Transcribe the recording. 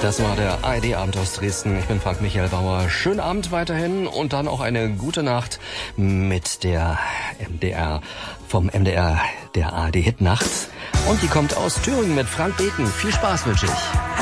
Das war der ARD-Abend aus Dresden. Ich bin Frank Michael Bauer. Schönen Abend weiterhin und dann auch eine gute Nacht mit der vom MDR, der ARD-Hit Nacht. Und die kommt aus Thüringen mit Frank Beten. Viel Spaß wünsche ich.